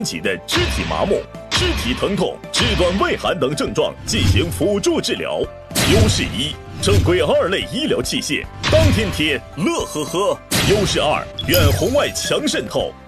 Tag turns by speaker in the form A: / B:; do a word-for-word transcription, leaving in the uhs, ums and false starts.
A: 级的肢体麻木、肢体疼痛、肢端畏寒等症状进行辅助治疗。优势一，正规二类医疗器械，当天贴乐呵呵。优势二，远红外强渗透，